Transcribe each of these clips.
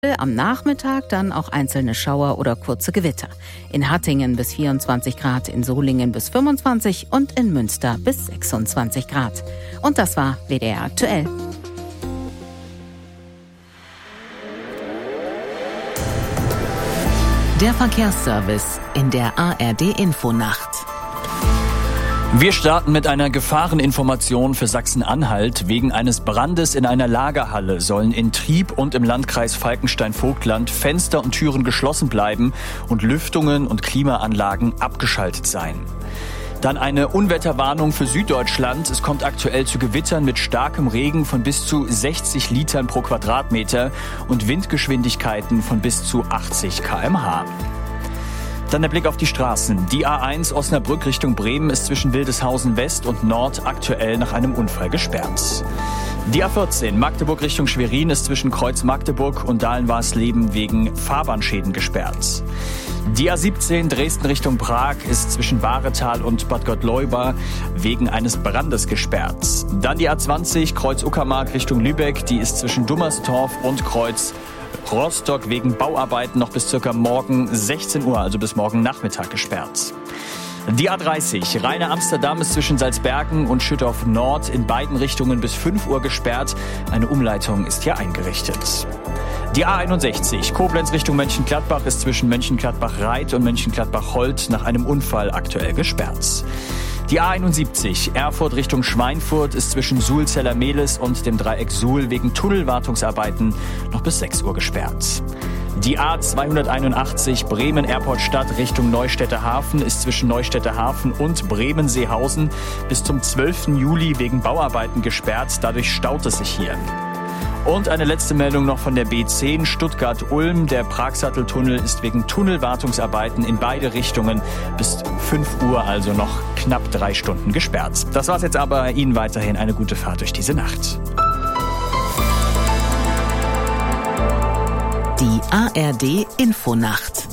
Am Nachmittag dann auch einzelne Schauer oder kurze Gewitter. In Hattingen bis 24 Grad, in Solingen bis 25 und in Münster bis 26 Grad. Und das war WDR aktuell. Der Verkehrsservice in der ARD-Infonacht. Wir starten mit einer Gefahreninformation für Sachsen-Anhalt. Wegen eines Brandes in einer Lagerhalle sollen in Trieb und im Landkreis Falkenstein-Vogtland Fenster und Türen geschlossen bleiben und Lüftungen und Klimaanlagen abgeschaltet sein. Dann eine Unwetterwarnung für Süddeutschland. Es kommt aktuell zu Gewittern mit starkem Regen von bis zu 60 Litern pro Quadratmeter und Windgeschwindigkeiten von bis zu 80 km/h. Dann der Blick auf die Straßen. Die A1 Osnabrück Richtung Bremen ist zwischen Wildeshausen West und Nord aktuell nach einem Unfall gesperrt. Die A14 Magdeburg Richtung Schwerin ist zwischen Kreuz Magdeburg und Dahlen-Warsleben wegen Fahrbahnschäden gesperrt. Die A17 Dresden Richtung Prag ist zwischen Bahretal und Bad Gottleuba wegen eines Brandes gesperrt. Dann die A20 Kreuz Uckermark Richtung Lübeck, die ist zwischen Dummerstorf und Kreuz Rostock wegen Bauarbeiten noch bis circa morgen 16 Uhr, also bis morgen Nachmittag gesperrt. Die A30 Rheine-Amsterdam ist zwischen Salzbergen und Schüttorf Nord in beiden Richtungen bis 5 Uhr gesperrt. Eine Umleitung ist hier eingerichtet. Die A61 Koblenz Richtung Mönchengladbach ist zwischen Mönchengladbach-Reit und Mönchengladbach-Holt nach einem Unfall aktuell gesperrt. Die A71 Erfurt Richtung Schweinfurt ist zwischen Suhl-Zellermehlis und dem Dreieck Suhl wegen Tunnelwartungsarbeiten noch bis 6 Uhr gesperrt. Die A281 Bremen-Erport-Stadt Richtung Neustädter Hafen ist zwischen Neustädter Hafen und Bremen-Seehausen bis zum 12. Juli wegen Bauarbeiten gesperrt. Dadurch staut es sich hier. Und eine letzte Meldung noch von der B10 Stuttgart-Ulm. Der Pragsatteltunnel ist wegen Tunnelwartungsarbeiten in beide Richtungen bis 5 Uhr, also noch knapp 3 Stunden gesperrt. Das war's jetzt aber. Ihnen weiterhin eine gute Fahrt durch diese Nacht. Die ARD-Infonacht.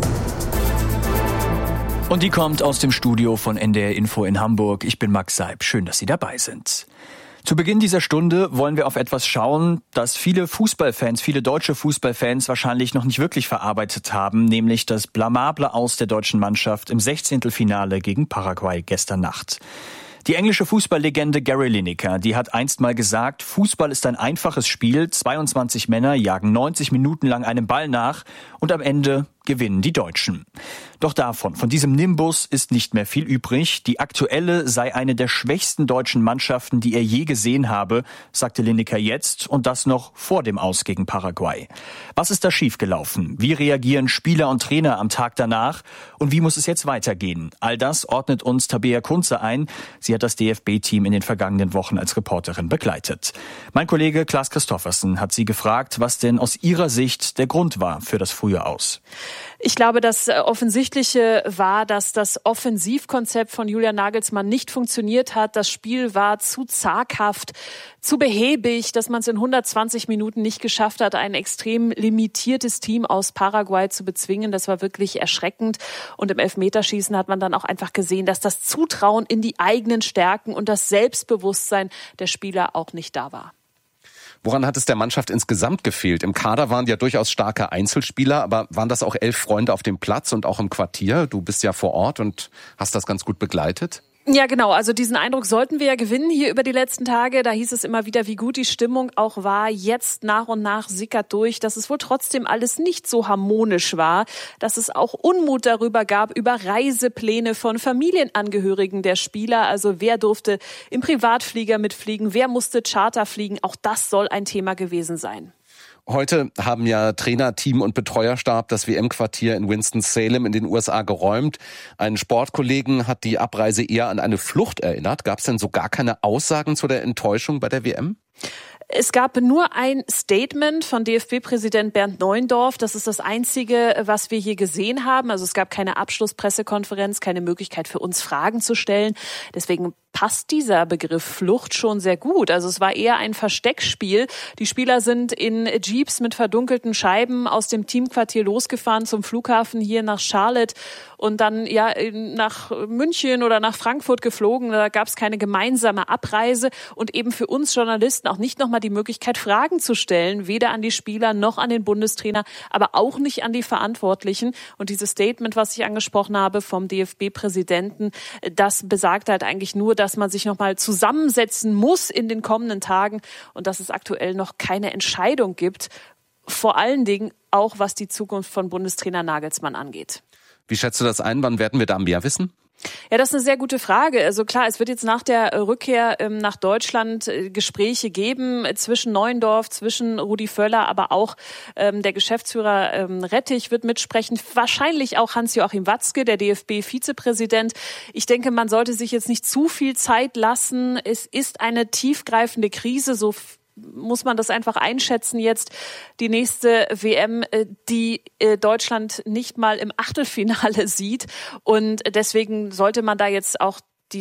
Und die kommt aus dem Studio von NDR Info in Hamburg. Ich bin Max Seib. Schön, dass Sie dabei sind. Zu Beginn dieser Stunde wollen wir auf etwas schauen, das viele deutsche Fußballfans wahrscheinlich noch nicht wirklich verarbeitet haben, nämlich das blamable Aus der deutschen Mannschaft im 16. Finale gegen Paraguay gestern Nacht. Die englische Fußballlegende Gary Lineker, die hat einst mal gesagt, Fußball ist ein einfaches Spiel, 22 Männer jagen 90 Minuten lang einem Ball nach und am Ende gewinnen die Deutschen. Doch von diesem Nimbus ist nicht mehr viel übrig. Die aktuelle sei eine der schwächsten deutschen Mannschaften, die er je gesehen habe, sagte Lineker jetzt und das noch vor dem Aus gegen Paraguay. Was ist da schiefgelaufen? Wie reagieren Spieler und Trainer am Tag danach? Und wie muss es jetzt weitergehen? All das ordnet uns Tabea Kunze ein. Sie hat das DFB-Team in den vergangenen Wochen als Reporterin begleitet. Mein Kollege Klaas Christoffersen hat sie gefragt, was denn aus ihrer Sicht der Grund war für das frühe Aus. Ich glaube, das Offensichtliche war, dass das Offensivkonzept von Julian Nagelsmann nicht funktioniert hat. Das Spiel war zu zaghaft, zu behäbig, dass man es in 120 Minuten nicht geschafft hat, ein extrem limitiertes Team aus Paraguay zu bezwingen. Das war wirklich erschreckend. Und im Elfmeterschießen hat man dann auch einfach gesehen, dass das Zutrauen in die eigenen Stärken und das Selbstbewusstsein der Spieler auch nicht da war. Woran hat es der Mannschaft insgesamt gefehlt? Im Kader waren ja durchaus starke Einzelspieler, aber waren das auch 11 Freunde auf dem Platz und auch im Quartier? Du bist ja vor Ort und hast das ganz gut begleitet. Ja, genau. Also diesen Eindruck sollten wir ja gewinnen hier über die letzten Tage. Da hieß es immer wieder, wie gut die Stimmung auch war. Jetzt nach und nach sickert durch, dass es wohl trotzdem alles nicht so harmonisch war, dass es auch Unmut darüber gab, über Reisepläne von Familienangehörigen der Spieler. Also wer durfte im Privatflieger mitfliegen, wer musste Charter fliegen. Auch das soll ein Thema gewesen sein. Heute haben ja Trainer, Team und Betreuerstab das WM-Quartier in Winston-Salem in den USA geräumt. Ein Sportkollegen hat die Abreise eher an eine Flucht erinnert. Gab es denn so gar keine Aussagen zu der Enttäuschung bei der WM? Es gab nur ein Statement von DFB-Präsident Bernd Neuendorf. Das ist das Einzige, was wir hier gesehen haben. Also es gab keine Abschlusspressekonferenz, keine Möglichkeit für uns Fragen zu stellen. Deswegen passt dieser Begriff Flucht schon sehr gut. Also es war eher ein Versteckspiel. Die Spieler sind in Jeeps mit verdunkelten Scheiben aus dem Teamquartier losgefahren zum Flughafen hier nach Charlotte und dann ja nach München oder nach Frankfurt geflogen. Da gab es keine gemeinsame Abreise und eben für uns Journalisten Mannschaften auch nicht nochmal die Möglichkeit, Fragen zu stellen, weder an die Spieler noch an den Bundestrainer, aber auch nicht an die Verantwortlichen. Und dieses Statement, was ich angesprochen habe vom DFB-Präsidenten, das besagt halt eigentlich nur, dass man sich nochmal zusammensetzen muss in den kommenden Tagen und dass es aktuell noch keine Entscheidung gibt. Vor allen Dingen auch, was die Zukunft von Bundestrainer Nagelsmann angeht. Wie schätzt du das ein? Wann werden wir da mehr wissen? Ja, das ist eine sehr gute Frage. Also klar, es wird jetzt nach der Rückkehr nach Deutschland Gespräche geben zwischen Neuendorf, zwischen Rudi Völler, aber auch der Geschäftsführer Rettich wird mitsprechen. Wahrscheinlich auch Hans-Joachim Watzke, der DFB-Vizepräsident. Ich denke, man sollte sich jetzt nicht zu viel Zeit lassen. Es ist eine tiefgreifende Krise, so muss man das einfach einschätzen jetzt. Die nächste WM, die Deutschland nicht mal im Achtelfinale sieht. Und deswegen sollte man da jetzt auch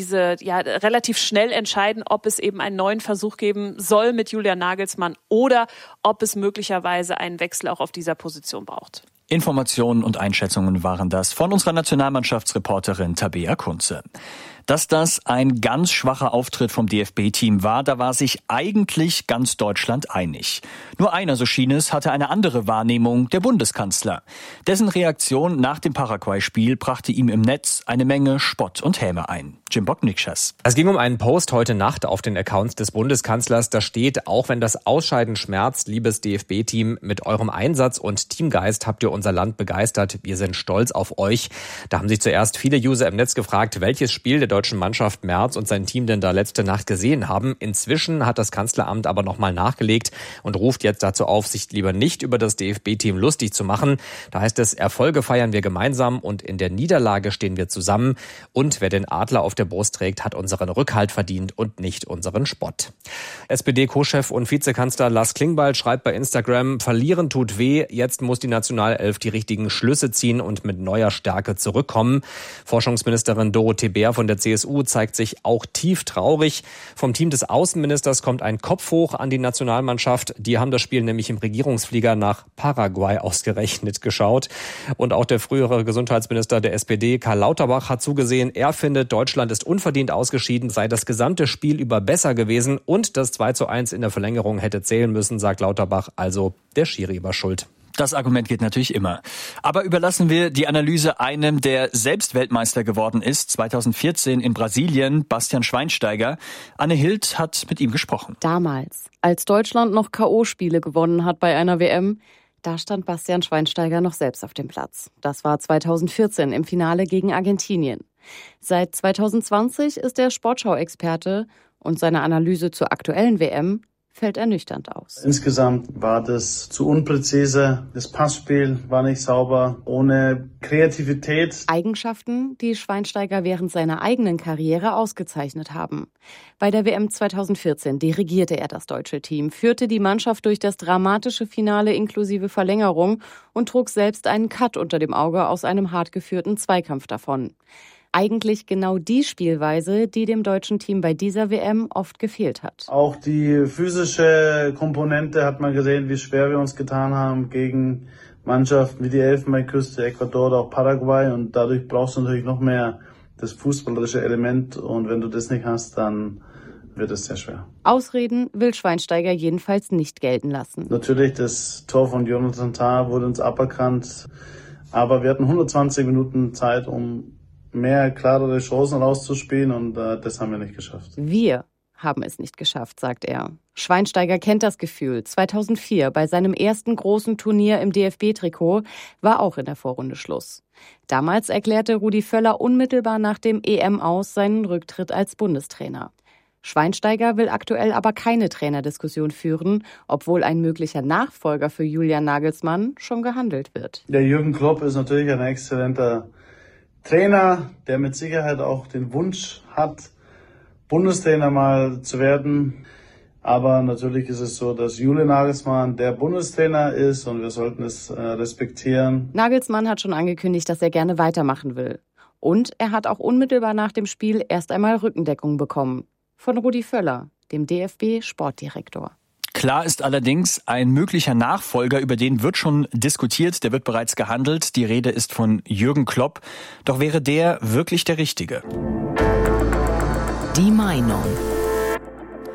relativ schnell entscheiden, ob es eben einen neuen Versuch geben soll mit Julian Nagelsmann oder ob es möglicherweise einen Wechsel auch auf dieser Position braucht. Informationen und Einschätzungen waren das von unserer Nationalmannschaftsreporterin Tabea Kunze. Dass das ein ganz schwacher Auftritt vom DFB-Team war, da war sich eigentlich ganz Deutschland einig. Nur einer, so schien es, hatte eine andere Wahrnehmung, der Bundeskanzler. Dessen Reaktion nach dem Paraguay-Spiel brachte ihm im Netz eine Menge Spott und Häme ein. Jim Bock-Nikschas. Es ging um einen Post heute Nacht auf den Accounts des Bundeskanzlers. Da steht, auch wenn das Ausscheiden schmerzt, liebes DFB-Team, mit eurem Einsatz und Teamgeist habt ihr unser Land begeistert. Wir sind stolz auf euch. Da haben sich zuerst viele User im Netz gefragt, welches Spiel der deutschen Mannschaft Merz und sein Team denn da letzte Nacht gesehen haben. Inzwischen hat das Kanzleramt aber nochmal nachgelegt und ruft jetzt dazu auf, sich lieber nicht über das DFB-Team lustig zu machen. Da heißt es, Erfolge feiern wir gemeinsam und in der Niederlage stehen wir zusammen. Und wer den Adler auf der Brust trägt, hat unseren Rückhalt verdient und nicht unseren Spott. SPD-Co-Chef und Vizekanzler Lars Klingbeil schreibt bei Instagram, verlieren tut weh, jetzt muss die Nationalelf die richtigen Schlüsse ziehen und mit neuer Stärke zurückkommen. Forschungsministerin Dorothee Bär von der CSU zeigt sich auch tief traurig. Vom Team des Außenministers kommt ein Kopf hoch an die Nationalmannschaft. Die haben das Spiel nämlich im Regierungsflieger nach Paraguay ausgerechnet geschaut. Und auch der frühere Gesundheitsminister der SPD, Karl Lauterbach, hat zugesehen, er findet, Deutschland ist unverdient ausgeschieden, sei das gesamte Spiel über besser gewesen und das 2:1 in der Verlängerung hätte zählen müssen, sagt Lauterbach. Also der Schiri war schuld. Das Argument geht natürlich immer. Aber überlassen wir die Analyse einem, der selbst Weltmeister geworden ist, 2014 in Brasilien, Bastian Schweinsteiger. Anne Hild hat mit ihm gesprochen. Damals, als Deutschland noch K.O.-Spiele gewonnen hat bei einer WM, da stand Bastian Schweinsteiger noch selbst auf dem Platz. Das war 2014 im Finale gegen Argentinien. Seit 2020 ist er Sportschau-Experte und seine Analyse zur aktuellen WM fällt ernüchternd aus. Insgesamt war das zu unpräzise, das Passspiel war nicht sauber, ohne Kreativität. Eigenschaften, die Schweinsteiger während seiner eigenen Karriere ausgezeichnet haben. Bei der WM 2014 dirigierte er das deutsche Team, führte die Mannschaft durch das dramatische Finale inklusive Verlängerung und trug selbst einen Cut unter dem Auge aus einem hart geführten Zweikampf davon. Eigentlich genau die Spielweise, die dem deutschen Team bei dieser WM oft gefehlt hat. Auch die physische Komponente hat man gesehen, wie schwer wir uns getan haben gegen Mannschaften wie die Elfenbeinküste, Ecuador oder auch Paraguay. Und dadurch brauchst du natürlich noch mehr das fußballerische Element. Und wenn du das nicht hast, dann wird es sehr schwer. Ausreden will Schweinsteiger jedenfalls nicht gelten lassen. Natürlich, das Tor von Jonathan Tah wurde uns aberkannt. Aber wir hatten 120 Minuten Zeit, um mehr klarere Chancen rauszuspielen und das haben wir nicht geschafft. Wir haben es nicht geschafft, sagt er. Schweinsteiger kennt das Gefühl. 2004 bei seinem ersten großen Turnier im DFB-Trikot war auch in der Vorrunde Schluss. Damals erklärte Rudi Völler unmittelbar nach dem EM-Aus seinen Rücktritt als Bundestrainer. Schweinsteiger will aktuell aber keine Trainerdiskussion führen, obwohl ein möglicher Nachfolger für Julian Nagelsmann schon gehandelt wird. Der Jürgen Klopp ist natürlich ein exzellenter Trainer, der mit Sicherheit auch den Wunsch hat, Bundestrainer mal zu werden. Aber natürlich ist es so, dass Julian Nagelsmann der Bundestrainer ist und wir sollten es respektieren. Nagelsmann hat schon angekündigt, dass er gerne weitermachen will. Und er hat auch unmittelbar nach dem Spiel erst einmal Rückendeckung bekommen. Von Rudi Völler, dem DFB-Sportdirektor. Klar ist allerdings, ein möglicher Nachfolger, über den wird schon diskutiert, der wird bereits gehandelt. Die Rede ist von Jürgen Klopp. Doch wäre der wirklich der Richtige? Die Meinung.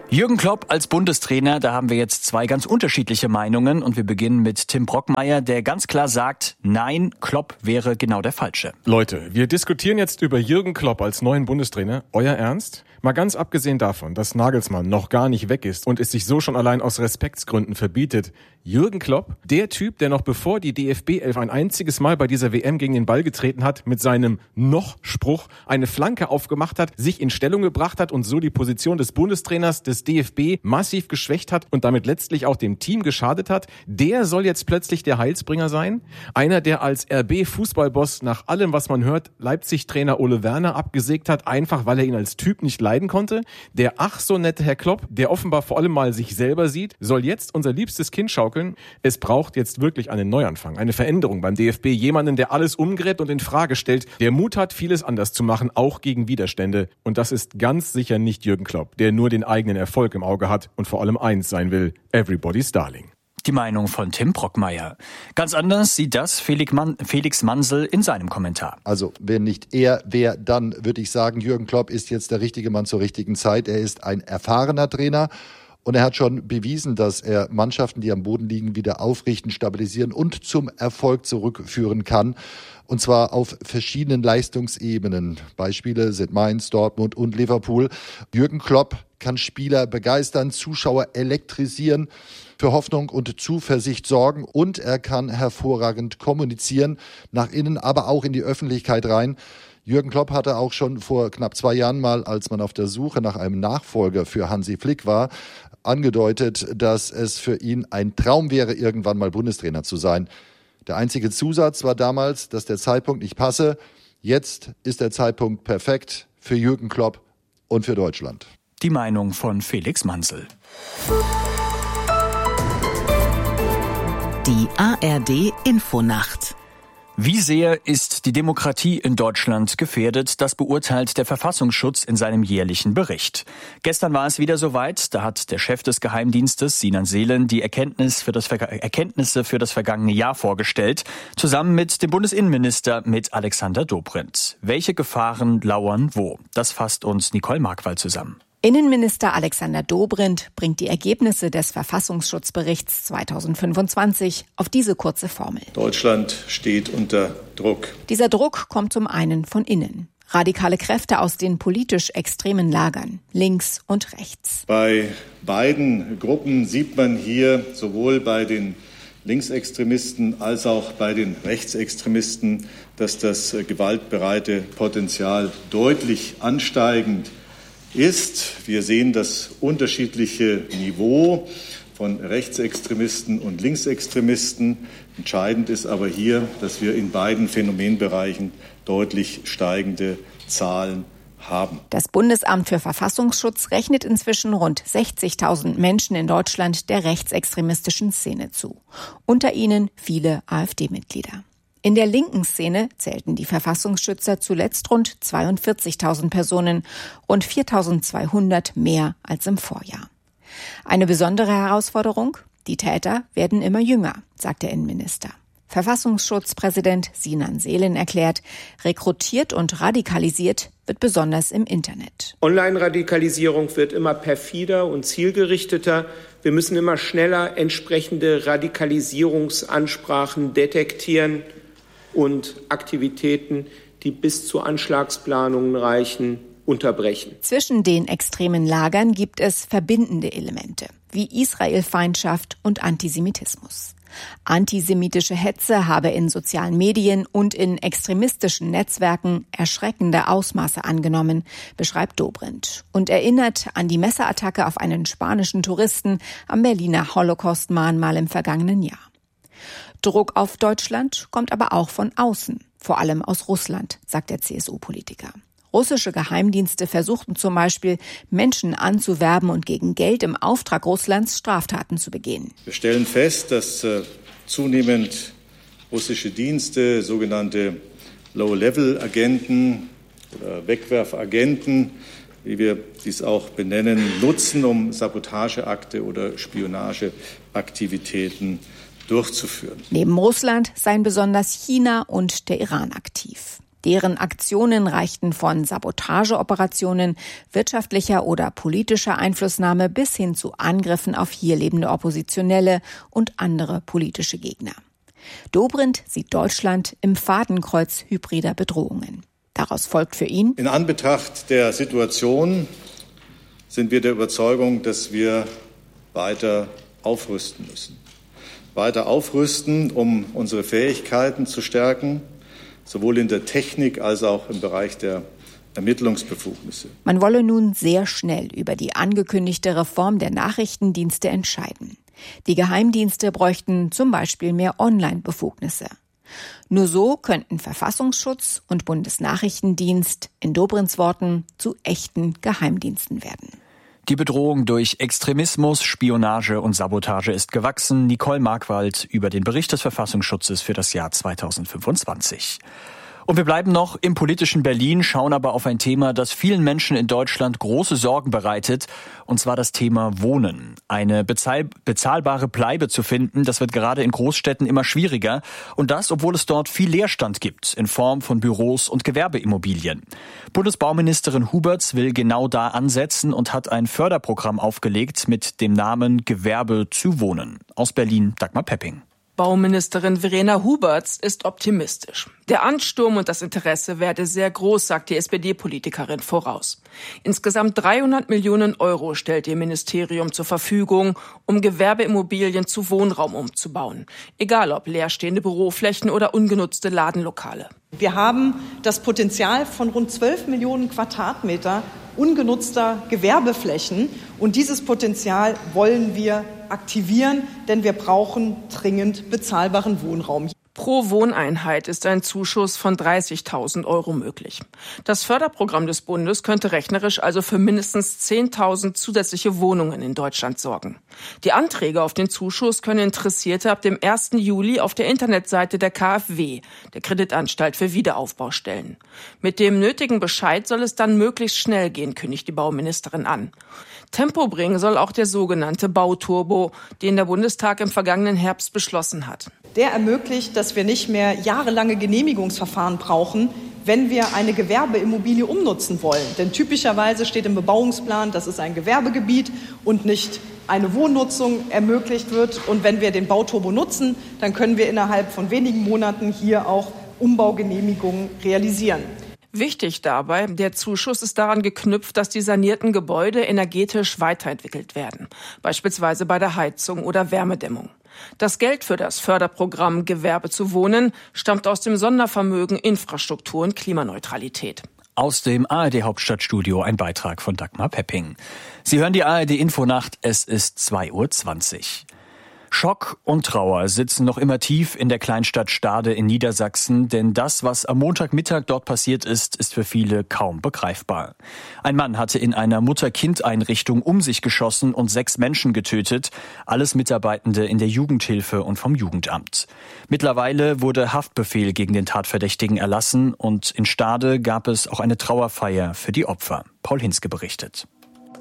Jürgen Klopp als Bundestrainer, da haben wir jetzt zwei ganz unterschiedliche Meinungen und wir beginnen mit Tim Brockmeier, der ganz klar sagt, nein, Klopp wäre genau der Falsche. Leute, wir diskutieren jetzt über Jürgen Klopp als neuen Bundestrainer. Euer Ernst? Mal ganz abgesehen davon, dass Nagelsmann noch gar nicht weg ist und es sich so schon allein aus Respektsgründen verbietet, Jürgen Klopp, der Typ, der noch bevor die DFB-11 ein einziges Mal bei dieser WM gegen den Ball getreten hat, mit seinem Noch-Spruch eine Flanke aufgemacht hat, sich in Stellung gebracht hat und so die Position des Bundestrainers des DFB massiv geschwächt hat und damit letztlich auch dem Team geschadet hat, der soll jetzt plötzlich der Heilsbringer sein? Einer, der als RB-Fußballboss nach allem, was man hört, Leipzig-Trainer Ole Werner abgesägt hat, einfach weil er ihn als Typ nicht leiden konnte? Der ach so nette Herr Klopp, der offenbar vor allem mal sich selber sieht, soll jetzt unser liebstes Kind schaukeln? Es braucht jetzt wirklich einen Neuanfang, eine Veränderung beim DFB, jemanden, der alles umgräbt und in Frage stellt, der Mut hat, vieles anders zu machen, auch gegen Widerstände. Und das ist ganz sicher nicht Jürgen Klopp, der nur den eigenen Erfolg im Auge hat und vor allem eins sein will, everybody's darling. Die Meinung von Tim Brockmeier. Ganz anders sieht das Felix Mansel in seinem Kommentar. Also wenn nicht er, wer dann, würde ich sagen, Jürgen Klopp ist jetzt der richtige Mann zur richtigen Zeit. Er ist ein erfahrener Trainer. Und er hat schon bewiesen, dass er Mannschaften, die am Boden liegen, wieder aufrichten, stabilisieren und zum Erfolg zurückführen kann. Und zwar auf verschiedenen Leistungsebenen. Beispiele sind Mainz, Dortmund und Liverpool. Jürgen Klopp kann Spieler begeistern, Zuschauer elektrisieren, für Hoffnung und Zuversicht sorgen und er kann hervorragend kommunizieren, nach innen, aber auch in die Öffentlichkeit rein. Jürgen Klopp hatte auch schon vor knapp 2 Jahren mal, als man auf der Suche nach einem Nachfolger für Hansi Flick war, angedeutet, dass es für ihn ein Traum wäre, irgendwann mal Bundestrainer zu sein. Der einzige Zusatz war damals, dass der Zeitpunkt nicht passe. Jetzt ist der Zeitpunkt perfekt für Jürgen Klopp und für Deutschland. Die Meinung von Felix Mansel. Die ARD Infonacht. Wie sehr ist die Demokratie in Deutschland gefährdet? Das beurteilt der Verfassungsschutz in seinem jährlichen Bericht. Gestern war es wieder soweit. Da hat der Chef des Geheimdienstes, Sinan Selen, die Erkenntnisse für das vergangene Jahr vorgestellt, zusammen mit dem Bundesinnenminister, mit Alexander Dobrindt. Welche Gefahren lauern wo? Das fasst uns Nicole Markwald zusammen. Innenminister Alexander Dobrindt bringt die Ergebnisse des Verfassungsschutzberichts 2025 auf diese kurze Formel. Deutschland steht unter Druck. Dieser Druck kommt zum einen von innen. Radikale Kräfte aus den politisch extremen Lagern, links und rechts. Bei beiden Gruppen sieht man hier sowohl bei den Linksextremisten als auch bei den Rechtsextremisten, dass das gewaltbereite Potenzial deutlich ansteigend ist. Wir sehen das unterschiedliche Niveau von Rechtsextremisten und Linksextremisten. Entscheidend ist aber hier, dass wir in beiden Phänomenbereichen deutlich steigende Zahlen haben. Das Bundesamt für Verfassungsschutz rechnet inzwischen rund 60.000 Menschen in Deutschland der rechtsextremistischen Szene zu. Unter ihnen viele AfD-Mitglieder. In der linken Szene zählten die Verfassungsschützer zuletzt rund 42.000 Personen, rund 4.200 mehr als im Vorjahr. Eine besondere Herausforderung? Die Täter werden immer jünger, sagt der Innenminister. Verfassungsschutzpräsident Sinan Selen erklärt, rekrutiert und radikalisiert wird besonders im Internet. Online-Radikalisierung wird immer perfider und zielgerichteter. Wir müssen immer schneller entsprechende Radikalisierungsansprachen detektieren und Aktivitäten, die bis zu Anschlagsplanungen reichen, unterbrechen. Zwischen den extremen Lagern gibt es verbindende Elemente, wie Israelfeindschaft und Antisemitismus. Antisemitische Hetze habe in sozialen Medien und in extremistischen Netzwerken erschreckende Ausmaße angenommen, beschreibt Dobrindt und erinnert an die Messerattacke auf einen spanischen Touristen am Berliner Holocaust-Mahnmal im vergangenen Jahr. Druck auf Deutschland kommt aber auch von außen, vor allem aus Russland, sagt der CSU-Politiker. Russische Geheimdienste versuchten zum Beispiel, Menschen anzuwerben und gegen Geld im Auftrag Russlands Straftaten zu begehen. Wir stellen fest, dass zunehmend russische Dienste, sogenannte Low-Level-Agenten oder Wegwerfagenten, wie wir dies auch benennen, nutzen, um Sabotageakte oder Spionageaktivitäten durchzuführen. Neben Russland seien besonders China und der Iran aktiv. Deren Aktionen reichten von Sabotageoperationen, wirtschaftlicher oder politischer Einflussnahme bis hin zu Angriffen auf hier lebende Oppositionelle und andere politische Gegner. Dobrindt sieht Deutschland im Fadenkreuz hybrider Bedrohungen. Daraus folgt für ihn: In Anbetracht der Situation sind wir der Überzeugung, dass wir weiter aufrüsten müssen. Weiter aufrüsten, um unsere Fähigkeiten zu stärken, sowohl in der Technik als auch im Bereich der Ermittlungsbefugnisse. Man wolle nun sehr schnell über die angekündigte Reform der Nachrichtendienste entscheiden. Die Geheimdienste bräuchten zum Beispiel mehr Online-Befugnisse. Nur so könnten Verfassungsschutz und Bundesnachrichtendienst in Dobrindts Worten zu echten Geheimdiensten werden. Die Bedrohung durch Extremismus, Spionage und Sabotage ist gewachsen. Nicole Markwald über den Bericht des Verfassungsschutzes für das Jahr 2025. Und wir bleiben noch im politischen Berlin, schauen aber auf ein Thema, das vielen Menschen in Deutschland große Sorgen bereitet, und zwar das Thema Wohnen. Eine bezahlbare Bleibe zu finden, das wird gerade in Großstädten immer schwieriger, und das, obwohl es dort viel Leerstand gibt in Form von Büros und Gewerbeimmobilien. Bundesbauministerin Huberts will genau da ansetzen und hat ein Förderprogramm aufgelegt mit dem Namen Gewerbe zu Wohnen. Aus Berlin, Dagmar Pepping. Bauministerin Verena Huberts ist optimistisch. Der Ansturm und das Interesse werde sehr groß, sagt die SPD-Politikerin voraus. Insgesamt 300 Millionen Euro stellt ihr Ministerium zur Verfügung, um Gewerbeimmobilien zu Wohnraum umzubauen. Egal ob leerstehende Büroflächen oder ungenutzte Ladenlokale. Wir haben das Potenzial von rund 12 Millionen Quadratmeter ungenutzter Gewerbeflächen. Und dieses Potenzial wollen wir aktivieren, denn wir brauchen dringend bezahlbaren Wohnraum. Pro Wohneinheit ist ein Zuschuss von 30.000 Euro möglich. Das Förderprogramm des Bundes könnte rechnerisch also für mindestens 10.000 zusätzliche Wohnungen in Deutschland sorgen. Die Anträge auf den Zuschuss können Interessierte ab dem 1. Juli auf der Internetseite der KfW, der Kreditanstalt für Wiederaufbau, stellen. Mit dem nötigen Bescheid soll es dann möglichst schnell gehen, kündigt die Bauministerin an. Tempo bringen soll auch der sogenannte Bauturbo, den der Bundestag im vergangenen Herbst beschlossen hat. Der ermöglicht, dass wir nicht mehr jahrelange Genehmigungsverfahren brauchen, wenn wir eine Gewerbeimmobilie umnutzen wollen. Denn typischerweise steht im Bebauungsplan, dass es ein Gewerbegebiet und nicht eine Wohnnutzung ermöglicht wird. Und wenn wir den Bauturbo nutzen, dann können wir innerhalb von wenigen Monaten hier auch Umbaugenehmigungen realisieren. Wichtig dabei, der Zuschuss ist daran geknüpft, dass die sanierten Gebäude energetisch weiterentwickelt werden, beispielsweise bei der Heizung oder Wärmedämmung. Das Geld für das Förderprogramm Gewerbe zu Wohnen stammt aus dem Sondervermögen Infrastruktur und Klimaneutralität. Aus dem ARD-Hauptstadtstudio ein Beitrag von Dagmar Pepping. Sie hören die ARD-Infonacht, es ist 2:20 Uhr. Schock und Trauer sitzen noch immer tief in der Kleinstadt Stade in Niedersachsen, denn das, was am Montagmittag dort passiert ist, ist für viele kaum begreifbar. Ein Mann hatte in einer Mutter-Kind-Einrichtung um sich geschossen und 6 Menschen getötet, alles Mitarbeitende in der Jugendhilfe und vom Jugendamt. Mittlerweile wurde Haftbefehl gegen den Tatverdächtigen erlassen und in Stade gab es auch eine Trauerfeier für die Opfer. Paul Hinske berichtet.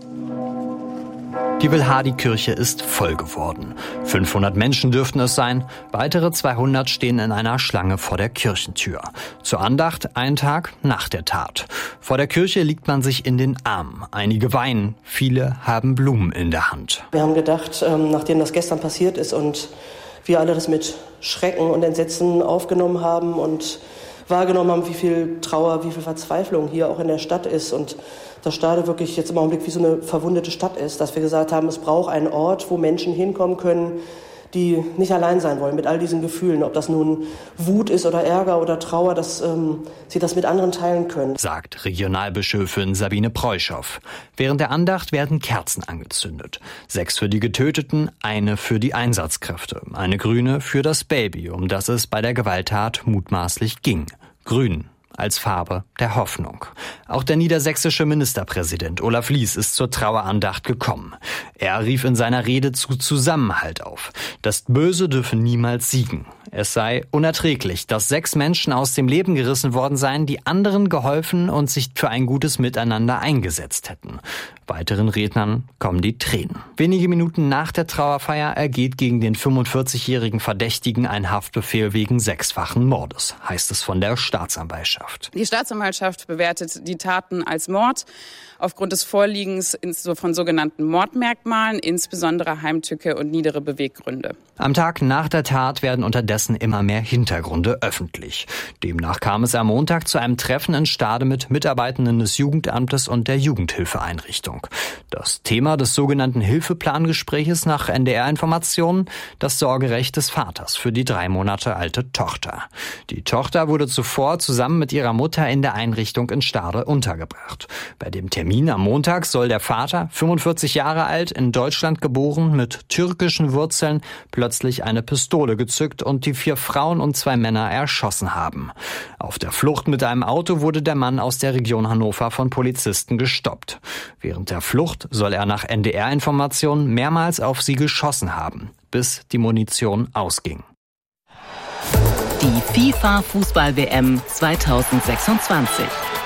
Die Wilhardi-Kirche ist voll geworden. 500 Menschen dürften es sein. Weitere 200 stehen in einer Schlange vor der Kirchentür. Zur Andacht einen Tag nach der Tat. Vor der Kirche liegt man sich in den Armen. Einige weinen, viele haben Blumen in der Hand. Wir haben gedacht, nachdem das gestern passiert ist und wir alle das mit Schrecken und Entsetzen aufgenommen haben und wahrgenommen haben, wie viel Trauer, wie viel Verzweiflung hier auch in der Stadt ist und dass Stade wirklich jetzt im Augenblick wie so eine verwundete Stadt ist, dass wir gesagt haben, es braucht einen Ort, wo Menschen hinkommen können, die nicht allein sein wollen mit all diesen Gefühlen, ob das nun Wut ist oder Ärger oder Trauer, dass sie das mit anderen teilen können. Sagt Regionalbischöfin Sabine Preuschow. Während der Andacht werden Kerzen angezündet. 6 für die Getöteten, eine für die Einsatzkräfte, eine grüne für das Baby, um das es bei der Gewalttat mutmaßlich ging. Grün als Farbe der Hoffnung. Auch der niedersächsische Ministerpräsident Olaf Lies ist zur Trauerandacht gekommen. Er rief in seiner Rede zu Zusammenhalt auf. Das Böse dürfe niemals siegen. Es sei unerträglich, dass 6 Menschen aus dem Leben gerissen worden seien, die anderen geholfen und sich für ein gutes Miteinander eingesetzt hätten. Weiteren Rednern kommen die Tränen. Wenige Minuten nach der Trauerfeier ergeht gegen den 45-jährigen Verdächtigen ein Haftbefehl wegen 6-fachen Mordes, heißt es von der Staatsanwaltschaft. Die Staatsanwaltschaft bewertet die Taten als Mord aufgrund des Vorliegens von sogenannten Mordmerkmalen, insbesondere Heimtücke und niedere Beweggründe. Am Tag nach der Tat werden unterdessen immer mehr Hintergründe öffentlich. Demnach kam es am Montag zu einem Treffen in Stade mit Mitarbeitenden des Jugendamtes und der Jugendhilfeeinrichtung. Das Thema des sogenannten Hilfeplangespräches nach NDR-Informationen: das Sorgerecht des Vaters für die 3 Monate alte Tochter. Die Tochter wurde zuvor zusammen mit ihrer Mutter in der Einrichtung in Stade untergebracht. Bei dem Termin am Montag soll der Vater, 45 Jahre alt, in Deutschland geboren, mit türkischen Wurzeln, plötzlich eine Pistole gezückt und die 4 Frauen und 2 Männer erschossen haben. Auf der Flucht mit einem Auto wurde der Mann aus der Region Hannover von Polizisten gestoppt. Während der Flucht soll er nach NDR-Informationen mehrmals auf sie geschossen haben, bis die Munition ausging. Die FIFA-Fußball-WM 2026.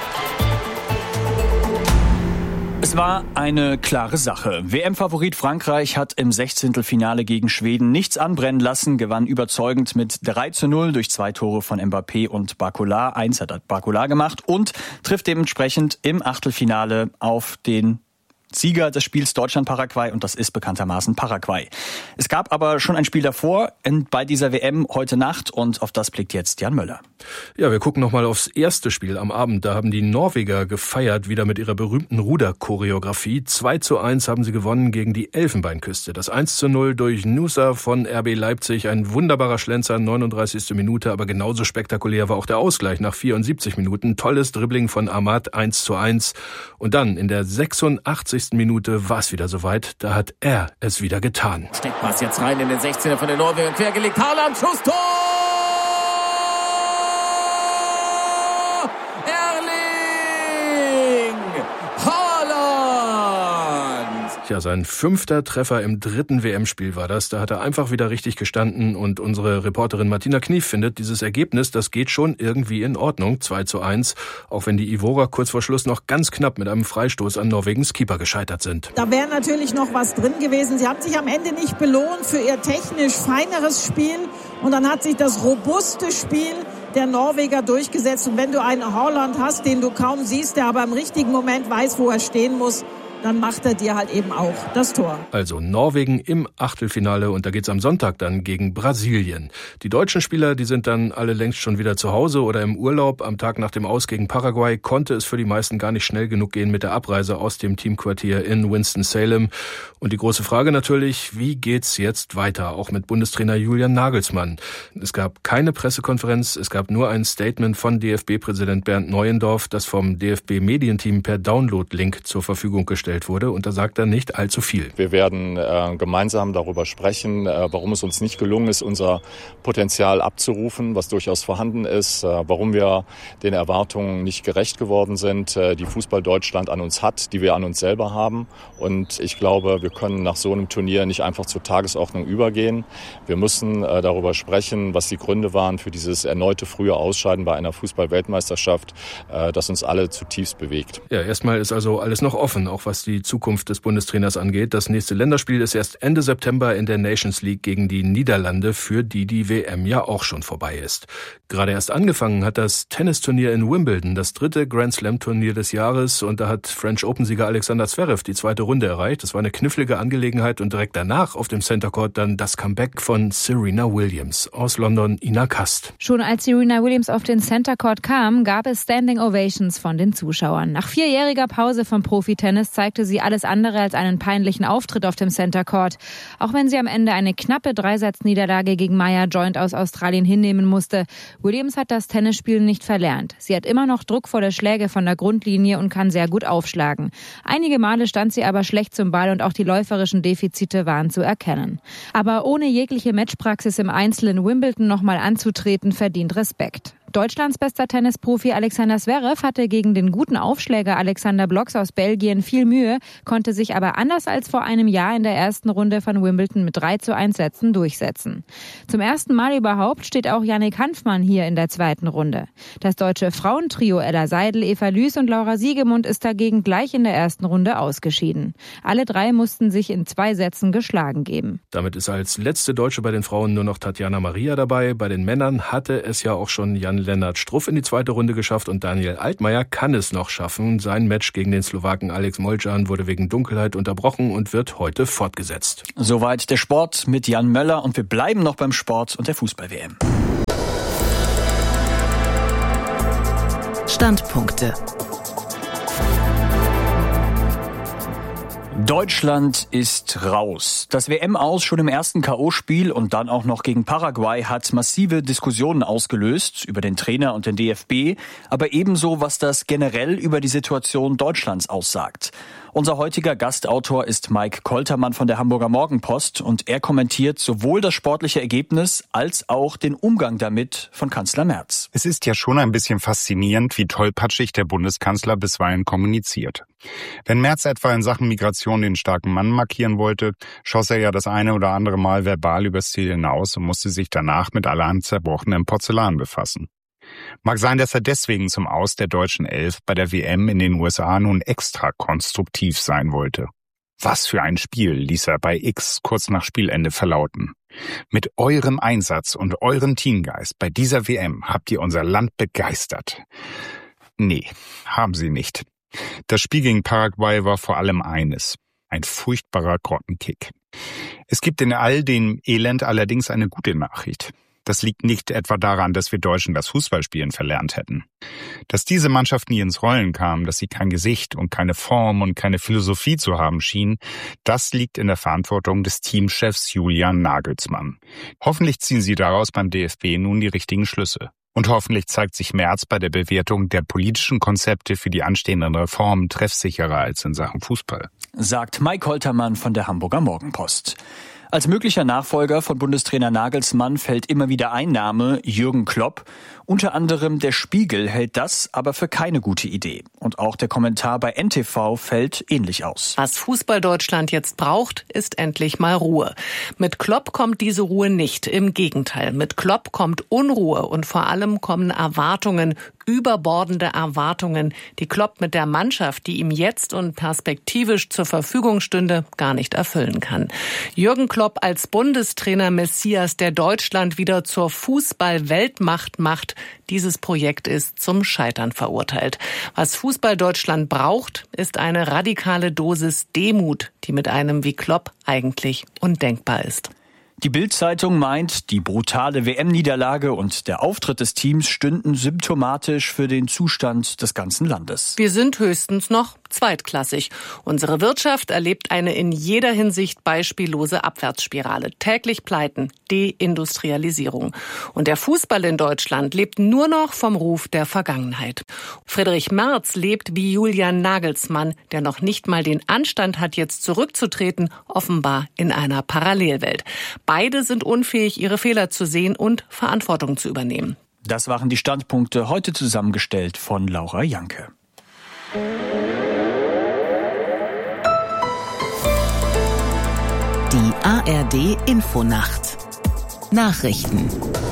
Es war eine klare Sache. WM-Favorit Frankreich hat im 16. gegen Schweden nichts anbrennen lassen, gewann überzeugend mit 3:0 durch 2 Tore von Mbappé und Barcola. 1 hat Barcola gemacht und trifft dementsprechend im Achtelfinale auf den Sieger des Spiels Deutschland-Paraguay, und das ist bekanntermaßen Paraguay. Es gab aber schon ein Spiel davor bei dieser WM heute Nacht, und auf das blickt jetzt Jan Möller. Ja, wir gucken nochmal aufs erste Spiel am Abend. Da haben die Norweger gefeiert, wieder mit ihrer berühmten Ruderchoreografie. 2:1 haben sie gewonnen gegen die Elfenbeinküste. Das 1:0 durch Nusa von RB Leipzig, ein wunderbarer Schlenzer, 39. Minute, aber genauso spektakulär war auch der Ausgleich nach 74 Minuten. Tolles Dribbling von Ahmad, 1:1. Und dann in der 86. Minute war es wieder soweit, da hat er es wieder getan. Steckpass jetzt rein in den 16er von den Norwegern, quergelegt, Haaland, Schuss, Tor! Erling Haaland! Ja, sein 5. Treffer im 3. WM-Spiel war das. Da hat er einfach wieder richtig gestanden, und unsere Reporterin Martina Knief findet, dieses Ergebnis, das geht schon irgendwie in Ordnung, 2:1, auch wenn die Ivorer kurz vor Schluss noch ganz knapp mit einem Freistoß an Norwegens Keeper gescheitert sind. Da wäre natürlich noch was drin gewesen. Sie haben sich am Ende nicht belohnt für ihr technisch feineres Spiel, und dann hat sich das robuste Spiel der Norweger durchgesetzt. Und wenn du einen Haaland hast, den du kaum siehst, der aber im richtigen Moment weiß, wo er stehen muss, dann macht er dir halt eben auch das Tor. Also Norwegen im Achtelfinale, und da geht's am Sonntag dann gegen Brasilien. Die deutschen Spieler, die sind dann alle längst schon wieder zu Hause oder im Urlaub. Am Tag nach dem Aus gegen Paraguay konnte es für die meisten gar nicht schnell genug gehen mit der Abreise aus dem Teamquartier in Winston-Salem. Und die große Frage natürlich, wie geht's jetzt weiter, auch mit Bundestrainer Julian Nagelsmann? Es gab keine Pressekonferenz, es gab nur ein Statement von DFB-Präsident Bernd Neuendorf, das vom DFB-Medienteam per Download-Link zur Verfügung gestellt wurde, und da sagt er nicht allzu viel. Wir werden gemeinsam darüber sprechen, warum es uns nicht gelungen ist, unser Potenzial abzurufen, was durchaus vorhanden ist, warum wir den Erwartungen nicht gerecht geworden sind, die Fußball Deutschland an uns hat, die wir an uns selber haben. Und ich glaube, wir können nach so einem Turnier nicht einfach zur Tagesordnung übergehen. Wir müssen darüber sprechen, was die Gründe waren für dieses erneute frühe Ausscheiden bei einer Fußball-Weltmeisterschaft, das uns alle zutiefst bewegt. Ja, erstmal ist also alles noch offen, auch was die Zukunft des Bundestrainers angeht. Das nächste Länderspiel ist erst Ende September in der Nations League gegen die Niederlande, für die die WM ja auch schon vorbei ist. Gerade erst angefangen hat das Tennisturnier in Wimbledon, das 3. Grand Slam Turnier des Jahres, und da hat French Open-Sieger Alexander Zverev die 2. Runde erreicht. Das war eine knifflige Angelegenheit, und direkt danach auf dem Center Court dann das Comeback von Serena Williams. Aus London, Ina Kast. Schon als Serena Williams auf den Center Court kam, gab es Standing Ovations von den Zuschauern. Nach 4-jähriger Pause vom Profitennis zeigte sie alles andere als einen peinlichen Auftritt auf dem Center Court. Auch wenn sie am Ende eine knappe 3-Satz-Niederlage gegen Maya Joint aus Australien hinnehmen musste. Williams hat das Tennisspiel nicht verlernt. Sie hat immer noch druckvolle Schläge von der Grundlinie und kann sehr gut aufschlagen. Einige Male stand sie aber schlecht zum Ball, und auch die läuferischen Defizite waren zu erkennen. Aber ohne jegliche Matchpraxis im Einzel in Wimbledon nochmal anzutreten, verdient Respekt. Deutschlands bester Tennisprofi Alexander Zverev hatte gegen den guten Aufschläger Alexander Blocks aus Belgien viel Mühe, konnte sich aber anders als vor einem Jahr in der ersten Runde von Wimbledon mit 3:1 Sätzen durchsetzen. Zum ersten Mal überhaupt steht auch Yannick Hanfmann hier in der zweiten Runde. Das deutsche Frauentrio Ella Seidel, Eva Lüß und Laura Siegemund ist dagegen gleich in der ersten Runde ausgeschieden. Alle drei mussten sich in 2 Sätzen geschlagen geben. Damit ist als letzte Deutsche bei den Frauen nur noch Tatjana Maria dabei. Bei den Männern hatte es ja auch schon Jan-Lennart Struff in die zweite Runde geschafft und Daniel Altmaier kann es noch schaffen. Sein Match gegen den Slowaken Alex Molcan wurde wegen Dunkelheit unterbrochen und wird heute fortgesetzt. Soweit der Sport mit Jan Möller und wir bleiben noch beim Sport und der Fußball-WM. Standpunkte. Deutschland ist raus. Das WM-Aus schon im ersten K.O.-Spiel und dann auch noch gegen Paraguay hat massive Diskussionen ausgelöst über den Trainer und den DFB, aber ebenso, was das generell über die Situation Deutschlands aussagt. Unser heutiger Gastautor ist Mike Koltermann von der Hamburger Morgenpost und er kommentiert sowohl das sportliche Ergebnis als auch den Umgang damit von Kanzler Merz. Es ist ja schon ein bisschen faszinierend, wie tollpatschig der Bundeskanzler bisweilen kommuniziert. Wenn Merz etwa in Sachen Migration den starken Mann markieren wollte, schoss er ja das eine oder andere Mal verbal übers Ziel hinaus und musste sich danach mit allerhand zerbrochenem Porzellan befassen. Mag sein, dass er deswegen zum Aus der deutschen Elf bei der WM in den USA nun extra konstruktiv sein wollte. Was für ein Spiel, ließ er bei X kurz nach Spielende verlauten. Mit eurem Einsatz und eurem Teamgeist bei dieser WM habt ihr unser Land begeistert. Nee, haben sie nicht. Das Spiel gegen Paraguay war vor allem eines: ein furchtbarer Grottenkick. Es gibt in all dem Elend allerdings eine gute Nachricht. Das liegt nicht etwa daran, dass wir Deutschen das Fußballspielen verlernt hätten. Dass diese Mannschaft nie ins Rollen kam, dass sie kein Gesicht und keine Form und keine Philosophie zu haben schien, das liegt in der Verantwortung des Teamchefs Julian Nagelsmann. Hoffentlich ziehen sie daraus beim DFB nun die richtigen Schlüsse. Und hoffentlich zeigt sich Merz bei der Bewertung der politischen Konzepte für die anstehenden Reformen treffsicherer als in Sachen Fußball. Sagt Mike Holtermann von der Hamburger Morgenpost. Als möglicher Nachfolger von Bundestrainer Nagelsmann fällt immer wieder ein Name: Jürgen Klopp. Unter anderem der Spiegel hält das aber für keine gute Idee. Und auch der Kommentar bei NTV fällt ähnlich aus. Was Fußball-Deutschland jetzt braucht, ist endlich mal Ruhe. Mit Klopp kommt diese Ruhe nicht. Im Gegenteil, mit Klopp kommt Unruhe und vor allem kommen Erwartungen, überbordende Erwartungen, die Klopp mit der Mannschaft, die ihm jetzt und perspektivisch zur Verfügung stünde, gar nicht erfüllen kann. Jürgen Klopp als Bundestrainer Messias, der Deutschland wieder zur Fußball-Weltmacht macht, dieses Projekt ist zum Scheitern verurteilt. Was Fußball Deutschland braucht, ist eine radikale Dosis Demut, die mit einem wie Klopp eigentlich undenkbar ist. Die Bild-Zeitung meint, die brutale WM-Niederlage und der Auftritt des Teams stünden symptomatisch für den Zustand des ganzen Landes. Wir sind höchstens noch zweitklassig. Unsere Wirtschaft erlebt eine in jeder Hinsicht beispiellose Abwärtsspirale. Täglich Pleiten, Deindustrialisierung. Und der Fußball in Deutschland lebt nur noch vom Ruf der Vergangenheit. Friedrich Merz lebt wie Julian Nagelsmann, der noch nicht mal den Anstand hat, jetzt zurückzutreten, offenbar in einer Parallelwelt. Beide sind unfähig, ihre Fehler zu sehen und Verantwortung zu übernehmen. Das waren die Standpunkte, heute zusammengestellt von Laura Janke. Die ARD Infonacht. Nachrichten.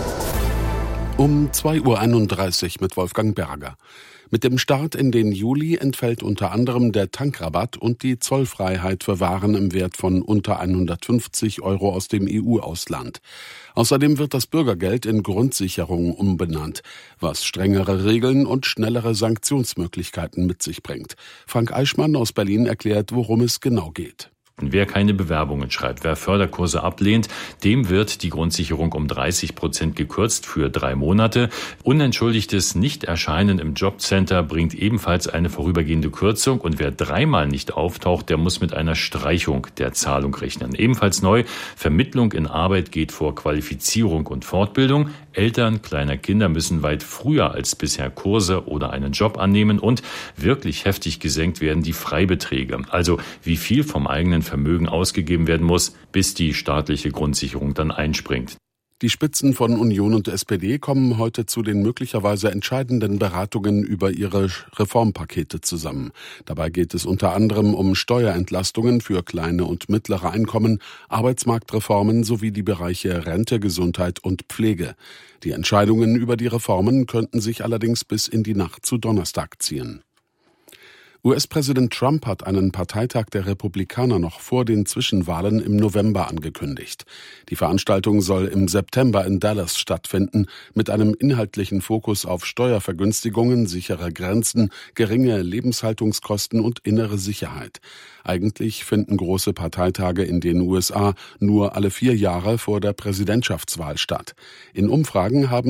Um 2:31 Uhr mit Wolfgang Berger. Mit dem Start in den Juli entfällt unter anderem der Tankrabatt und die Zollfreiheit für Waren im Wert von unter 150 € aus dem EU-Ausland. Außerdem wird das Bürgergeld in Grundsicherung umbenannt, was strengere Regeln und schnellere Sanktionsmöglichkeiten mit sich bringt. Frank Eichmann aus Berlin erklärt, worum es genau geht. Wer keine Bewerbungen schreibt, wer Förderkurse ablehnt, dem wird die Grundsicherung um 30% gekürzt für 3 Monate. Unentschuldigtes Nichterscheinen im Jobcenter bringt ebenfalls eine vorübergehende Kürzung. Und wer 3-mal nicht auftaucht, der muss mit einer Streichung der Zahlung rechnen. Ebenfalls neu: Vermittlung in Arbeit geht vor Qualifizierung und Fortbildung. Eltern kleiner Kinder müssen weit früher als bisher Kurse oder einen Job annehmen. Und wirklich heftig gesenkt werden die Freibeträge. Also wie viel vom eigenen Vermögen ausgegeben werden muss, bis die staatliche Grundsicherung dann einspringt. Die Spitzen von Union und SPD kommen heute zu den möglicherweise entscheidenden Beratungen über ihre Reformpakete zusammen. Dabei geht es unter anderem um Steuerentlastungen für kleine und mittlere Einkommen, Arbeitsmarktreformen sowie die Bereiche Rente, Gesundheit und Pflege. Die Entscheidungen über die Reformen könnten sich allerdings bis in die Nacht zu Donnerstag ziehen. US-Präsident Trump hat einen Parteitag der Republikaner noch vor den Zwischenwahlen im November angekündigt. Die Veranstaltung soll im September in Dallas stattfinden, mit einem inhaltlichen Fokus auf Steuervergünstigungen, sichere Grenzen, geringe Lebenshaltungskosten und innere Sicherheit. Eigentlich finden große Parteitage in den USA nur alle 4 Jahre vor der Präsidentschaftswahl statt. In Umfragen haben